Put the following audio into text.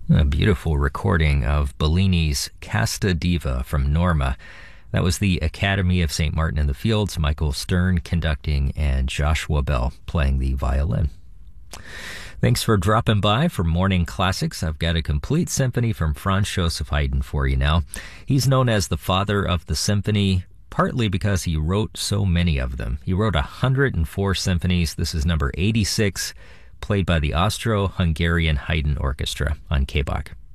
A beautiful recording of Bellini's Casta Diva from Norma. That was the Academy of St. Martin in the Fields, Michael Stern conducting and Joshua Bell playing the violin. Thanks for dropping by for Morning Classics. I've got a complete symphony from Franz Joseph Haydn for you now. He's known as the father of the symphony, partly because he wrote so many of them. He wrote 104 symphonies. This is number 86, played by the Austro-Hungarian Haydn Orchestra on KBAK.